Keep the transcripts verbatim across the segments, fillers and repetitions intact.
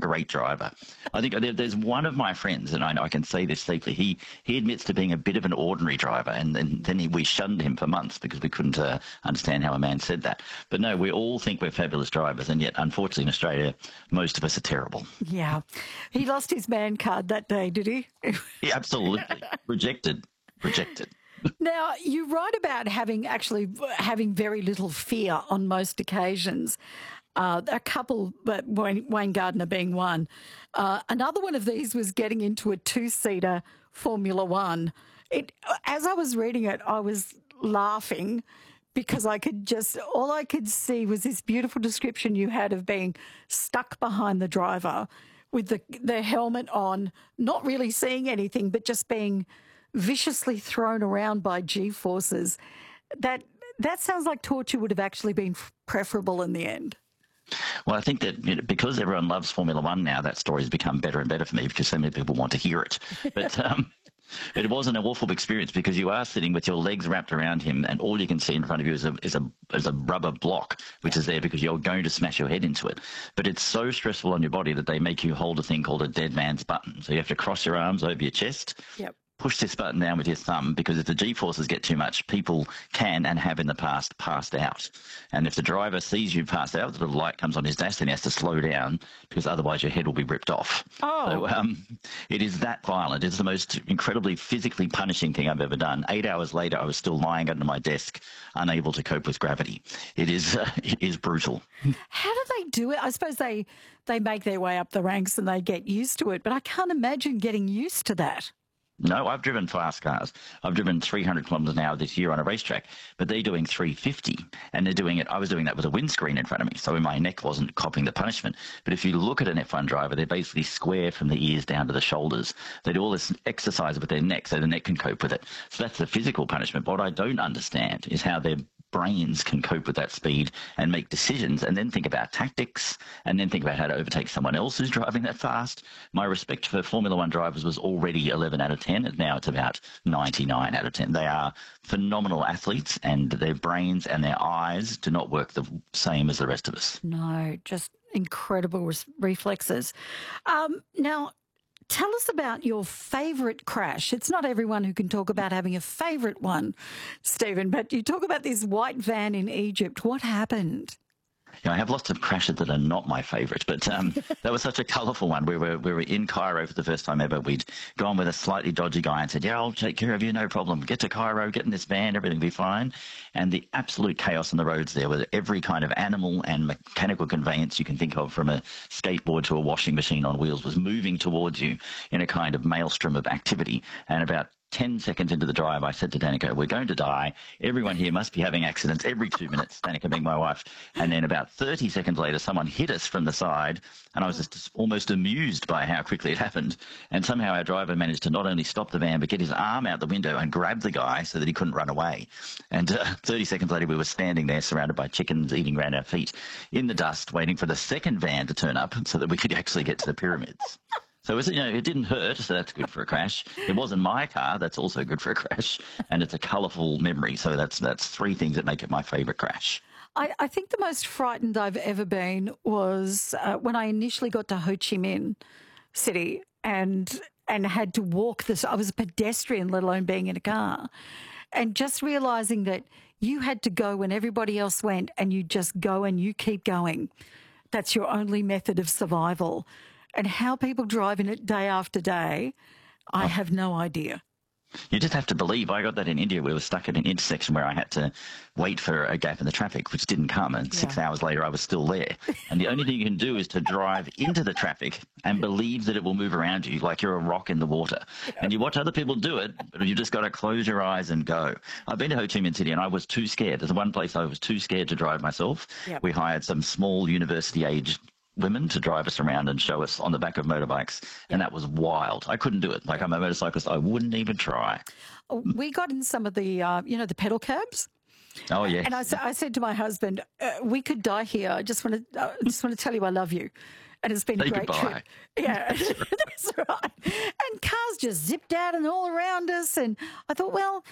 great driver. I think there, there's one of my friends, and I know I can say this safely, he, he admits to being a bit of an ordinary driver, and, and then he, we shunned him for months because we couldn't uh, understand how a man said that. But no, we all think we're fabulous drivers, and yet, unfortunately, in Australia, most of us are terrible. Yeah. He lost his man card that day, did he? Yeah, absolutely. Rejected. Rejected. Now, you write about having actually having very little fear on most occasions. Uh, a couple, but Wayne, Wayne Gardner being one. Uh, another one of these was getting into a two-seater Formula One. It, as I was reading it, I was laughing because I could just, all I could see was this beautiful description you had of being stuck behind the driver with the, the helmet on, not really seeing anything, but just being viciously thrown around by G-forces. That that sounds like torture would have actually been preferable in the end. Well, I think that, you know, because everyone loves Formula One now, that story's become better and better for me because so many people want to hear it. But um, it was an awful experience because you are sitting with your legs wrapped around him and all you can see in front of you is a, is a, is a rubber block, which is there because you're going to smash your head into it. But it's so stressful on your body that they make you hold a thing called a dead man's button. So you have to cross your arms over your chest. Yep. Push this button down with your thumb because if the G-forces get too much, people can and have in the past passed out. And if the driver sees you passed out, the little light comes on his dash, then he has to slow down because otherwise your head will be ripped off. Oh. So um, it is that violent. It's the most incredibly physically punishing thing I've ever done. Eight hours later, I was still lying under my desk, unable to cope with gravity. It is uh, it is brutal. How do they do it? I suppose they, they make their way up the ranks and they get used to it, but I can't imagine getting used to that. No, I've driven fast cars. I've driven three hundred kilometres an hour this year on a racetrack, but they're doing three fifty, and they're doing it, I was doing that with a windscreen in front of me, so my neck wasn't copping the punishment. But if you look at an F one driver, they're basically square from the ears down to the shoulders. They do all this exercise with their neck so the neck can cope with it. So that's the physical punishment. But what I don't understand is how their brains can cope with that speed and make decisions and then think about tactics and then think about how to overtake someone else who's driving that fast. My respect for Formula One drivers was already eleven out of ten, and now it's about ninety-nine out of ten. They are phenomenal athletes and their brains and their eyes do not work the same as the rest of us. No, just incredible res- reflexes. Um, now, tell us about your favourite crash. It's not everyone who can talk about having a favourite one, Stephen, but you talk about this white van in Egypt. What happened? You know, I have lots of crashes that are not my favourite, but um, that was such a colourful one. We were we were in Cairo for the first time ever. We'd gone with a slightly dodgy guy and said, yeah, I'll take care of you, no problem. Get to Cairo, get in this van, everything will be fine. And the absolute chaos on the roads there with every kind of animal and mechanical conveyance you can think of, from a skateboard to a washing machine on wheels, was moving towards you in a kind of maelstrom of activity. And about ten seconds into the drive, I said to Danica, we're going to die. Everyone here must be having accidents every two minutes, Danica being my wife. And then about thirty seconds later, someone hit us from the side, and I was just almost amused by how quickly it happened. And somehow our driver managed to not only stop the van, but get his arm out the window and grab the guy so that he couldn't run away. And uh, thirty seconds later, we were standing there surrounded by chickens eating around our feet in the dust, waiting for the second van to turn up so that we could actually get to the pyramids. So it was, you know, it didn't hurt, so that's good for a crash. It wasn't my car, that's also good for a crash. And it's a colourful memory, so that's that's three things that make it my favourite crash. I, I think the most frightened I've ever been was uh, when I initially got to Ho Chi Minh City and and had to walk this. I was a pedestrian, let alone being in a car. And just realising that you had to go when everybody else went, and you just go and you keep going. That's your only method of survival. And how people drive in it day after day, I have no idea. You just have to believe. I got that in India. We were stuck at an intersection where I had to wait for a gap in the traffic, which didn't come. And six yeah. hours later, I was still there. And the only thing you can do is to drive into the traffic and believe that it will move around you like you're a rock in the water. Yeah. And you watch other people do it, but you just got to close your eyes and go. I've been to Ho Chi Minh City and I was too scared. There's one place I was too scared to drive myself. Yeah. We hired some small university-age women to drive us around and show us on the back of motorbikes, and that was wild. I couldn't do it. Like, I'm a motorcyclist, I wouldn't even try. We got in some of the, uh, you know, the pedal cabs. Oh, yeah. And I, I said to my husband, uh, we could die here. I just want to uh, just want to tell you I love you. And it's been Say a great goodbye. trip. Yeah, that's right. And cars just zipped out and all around us. And I thought, well,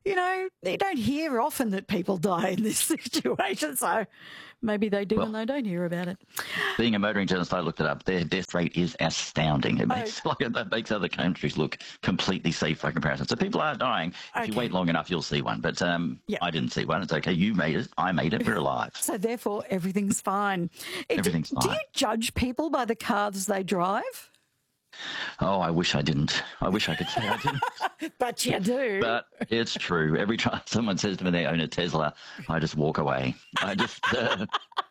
you know, you don't hear often that people die in this situation. So maybe they do Well, and they don't hear about it. being a motoring journalist, I looked it up. Their death rate is astounding. It makes Oh. like that makes other countries look completely safe by comparison. So people are dying. If you Okay. wait long enough, you'll see one. But um, Yeah. I didn't see one. It's okay. You made it. I made it. We're alive. So therefore, everything's fine. Uh, do- Everything's Do fine. you judge people by the cars they drive? Oh, I wish I didn't. I wish I could say I didn't. But you do. But it's true. Every time someone says to me they own a Tesla, I just walk away. I just, uh,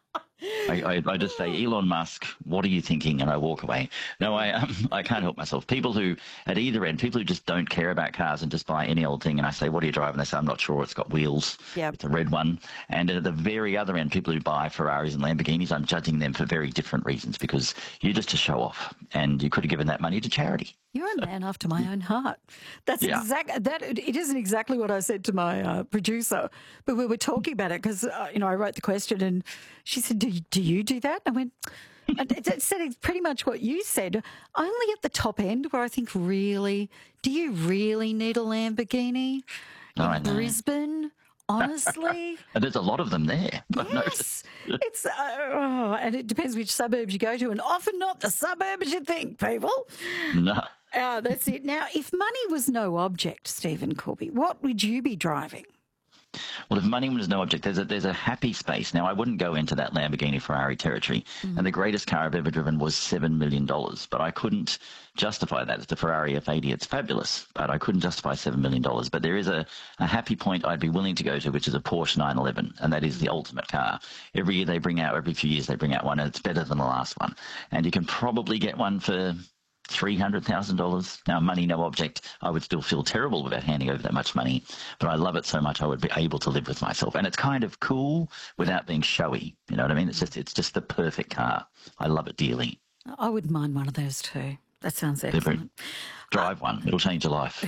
I, I, I just say, Elon Musk, what are you thinking? And I walk away. No, I, um, I can't help myself. People who, at either end, people who just don't care about cars and just buy any old thing. And I say, what are you driving? They say, I'm not sure. It's got wheels. Yep. It's a red one. And at the very other end, people who buy Ferraris and Lamborghinis, I'm judging them for very different reasons because you're just a show off and you could have given that money to charity. You're a man after my own heart. That's Yeah. exact. That it isn't exactly what I said to my uh, producer, but we were talking about it because uh, you know I wrote the question and she said, "Do you, do you do that?" I went. And it it said it's pretty much what you said. Only at the top end, where I think, really, do you really need a Lamborghini No, I in know. Brisbane? Honestly. And there's a lot of them there. I've noticed. Yes, it's uh, oh, and it depends which suburbs you go to, and often not the suburbs you think, people. No. Oh, that's it. Now, if money was no object, Stephen Corby, what would you be driving? Well, if money was no object, there's a, there's a happy space. Now, I wouldn't go into that Lamborghini Ferrari territory. Mm. And the greatest car I've ever driven was seven million dollars. But I couldn't justify that. It's the Ferrari F eighty. It's fabulous. But I couldn't justify seven million dollars. But there is a, a happy point I'd be willing to go to, which is a Porsche nine eleven. And that is the ultimate car. Every year they bring out, every few years they bring out one, and it's better than the last one. And you can probably get one for three hundred thousand dollars. Now, money, no object. I would still feel terrible about handing over that much money, but I love it so much I would be able to live with myself. And it's kind of cool without being showy. You know what I mean? It's just it's just the perfect car. I love it dearly. I wouldn't mind one of those too. That sounds They're very- excellent. Drive one. It'll change your life.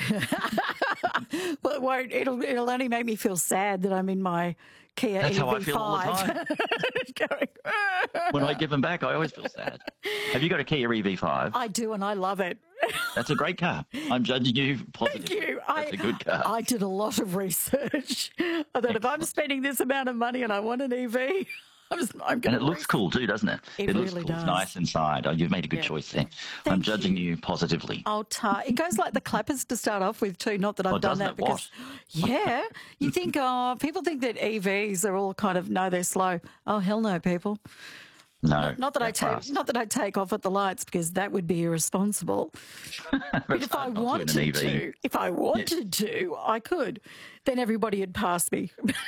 Well, it won't. It'll, it'll only make me feel sad that I'm in my Kia That's E V five. how I feel all the time. Going, When I give them back, I always feel sad. Have you got a Kia E V five? I do, and I love it. That's a great car. I'm judging you positively. Thank you. That's I, a good car. I did a lot of research. I thought if I'm spending this amount of money and I want an E V, I'm, just, I'm going And it looks cool too, doesn't it? It looks really cool. does. It's nice inside. Oh, you've made a good Yeah. choice there. I'm Thank judging you, positively. Oh, tar. It goes like the clappers to start off with too. Not that I've Oh, done doesn't that it? because, yeah, you think, oh, people think that E Vs are all kind of no, they're slow. Oh, hell no, people. No. Not that I they're take, fast. not that I take off at the lights because that would be irresponsible. But if I hard not to in an wanted E V. to, if I wanted to, I could. Then everybody had passed me.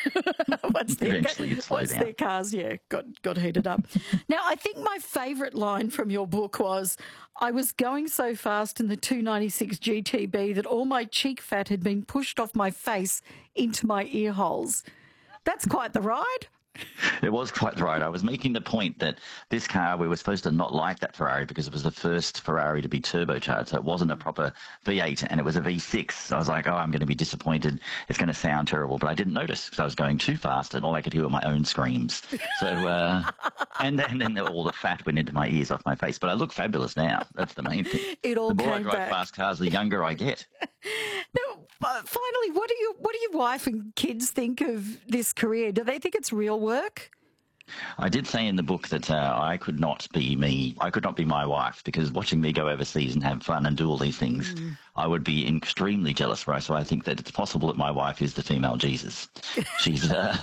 once their, Eventually you'd slow once down. their cars, yeah, got got heated up. Now, I think my favourite line from your book was, "I was going so fast in the two ninety-six G T B that all my cheek fat had been pushed off my face into my ear holes." That's quite the ride. It was quite right. I was making the point that this car, we were supposed to not like that Ferrari because it was the first Ferrari to be turbocharged. So it wasn't a proper V eight and it was a V six. So I was like, oh, I'm going to be disappointed. It's going to sound terrible. But I didn't notice because I was going too fast and all I could hear were my own screams. So, uh, and then, then all the fat went into my ears off my face. But I look fabulous now. That's the main thing. It all the more I came drive back. fast cars, the younger I get. Now, uh, finally, what do you, what do your wife and kids think of this career? Do they think it's real work? I did say in the book that uh, I could not be me. I could not be my wife because watching me go overseas and have fun and do all these things, Mm. I would be extremely jealous for her. So I think that it's possible that my wife is the female Jesus. She's uh,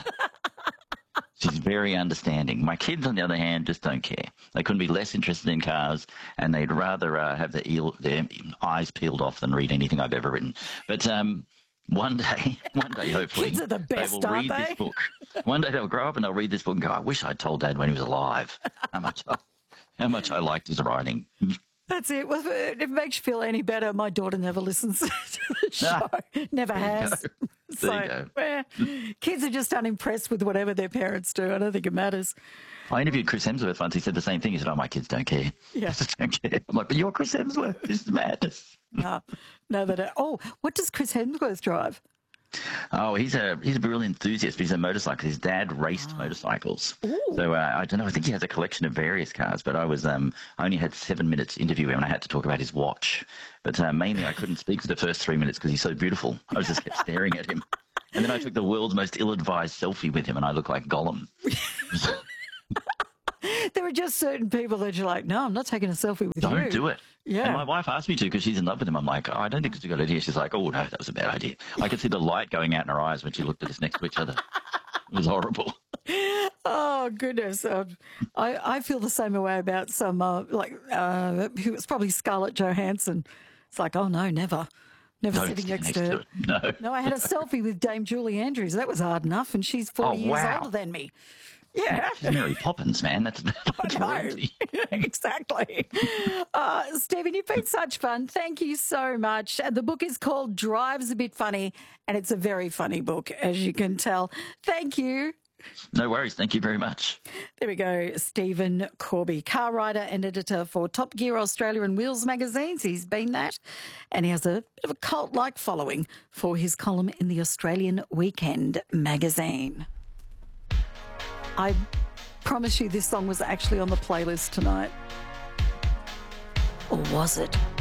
she's very understanding. My kids, on the other hand, just don't care. They couldn't be less interested in cars, and they'd rather uh, have their, eel, their eyes peeled off than read anything I've ever written. But um, one day, one day, hopefully, Kids are the best, they will aren't read they? this book. One day they'll grow up and they'll read this book and go, I wish I'd told Dad when he was alive how much I, how much I liked his writing. That's it. Well, if it makes you feel any better, my daughter never listens to the show. Never has. So, There you eh, kids are just unimpressed with whatever their parents do. I don't think it matters. I interviewed Chris Hemsworth once. He said the same thing. He said, oh, my kids don't care. Yeah. They just don't care. I'm like, but you're Chris Hemsworth. This is madness. No, no, that. Oh, what does Chris Hemsworth drive? Oh, he's a he's a real enthusiast. He's a motorcyclist. His dad raced motorcycles. So uh, I don't know. I think he has a collection of various cars. But I was um I only had seven minutes to interview him, and I had to talk about his watch. But uh, mainly, I couldn't speak for the first three minutes because he's so beautiful. I was just kept staring at him. And then I took the world's most ill-advised selfie with him, and I look like Gollum. There are just certain people that you're like, no, I'm not taking a selfie with Don't you. do it. Yeah. And my wife asked me to because she's in love with him. I'm like, oh, I don't think it's a good idea. She's like, oh, no, that was a bad idea. I could see the light going out in her eyes when she looked at us next to each other. It was horrible. Oh, goodness. Uh, I, I feel the same way about some, uh, like, uh, it's probably Scarlett Johansson. It's like, oh, no, never. Never Don't sitting sit next, next to her. to it. No. No, I had a selfie with Dame Julie Andrews. That was hard enough, and she's forty Oh, years wow. older than me. Yeah. She's Mary Poppins, man. That's, that's I know. royalty. Exactly. Uh, Stephen, you've been such fun. Thank you so much. Uh, The book is called Drive's a Bit Funny, and it's a very funny book, as you can tell. Thank you. No worries. Thank you very much. There we go. Stephen Corby, car writer and editor for Top Gear Australia and Wheels magazines. He's been that. And he has a bit of a cult-like following for his column in the Australian Weekend magazine. I promise you this song was actually on the playlist tonight. Or was it?